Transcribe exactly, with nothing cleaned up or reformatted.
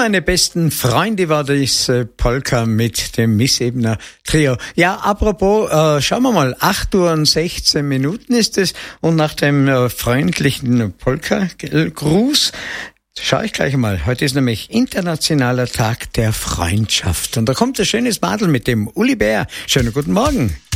meine besten Freunde war das äh, Polka mit dem Missebener Trio. Ja, apropos, äh, schauen wir mal, acht Uhr und sechzehn Minuten ist es und nach dem äh, freundlichen Polka-Gruß schaue ich gleich mal. Heute ist nämlich Internationaler Tag der Freundschaft und da kommt ein schönes Madel mit dem Uli Bär. Schönen guten Morgen.